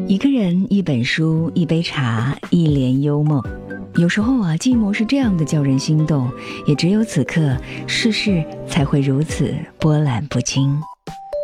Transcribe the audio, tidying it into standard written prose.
一个人，一本书，一杯茶，一帘幽梦。有时候啊，寂寞是这样的叫人心动，也只有此刻，世事才会如此波澜不惊。